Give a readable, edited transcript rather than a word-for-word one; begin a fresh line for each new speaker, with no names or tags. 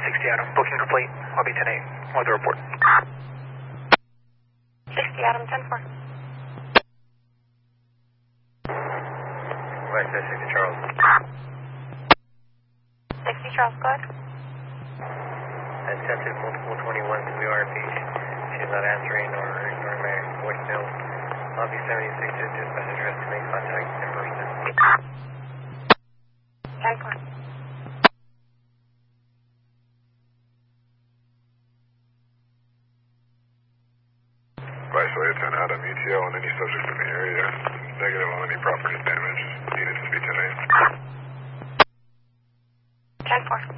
60 Adam, booking complete. I'll be 10-8. Weather report.
60 Adam, 10-4.
Right, 60 Charles.
60 Charles, go ahead.
Attempted multiple 21 to WRP. She's not answering or ignoring my voicemail. Lobby 76 to dispatch address to make contact in person.
10-4.
Vice 10 Adam, ETL on any subject in the area. Negative on any property damage. Needed to be 10-8.
10-4.